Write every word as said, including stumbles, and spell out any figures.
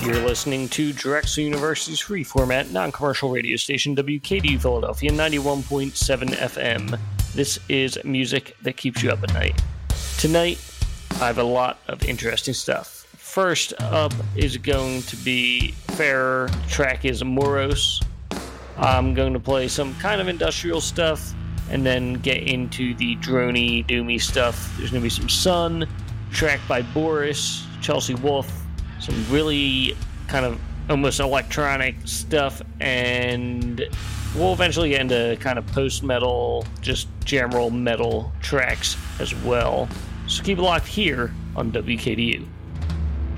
You're listening to Drexel University's free format, non-commercial radio station W K D U Philadelphia, ninety-one point seven F M. This is music that keeps you up at night. Tonight, I have a lot of interesting stuff. First up is going to be Fairer. The track is Moros. I'm going to play some kind of industrial stuff and then get into the droney, doomy stuff. There's going to be some Sun, track by Boris, Chelsea Wolfe, some really kind of almost electronic stuff, and we'll eventually get into kind of post-metal, just general metal tracks as well. So keep it locked here on W K D U.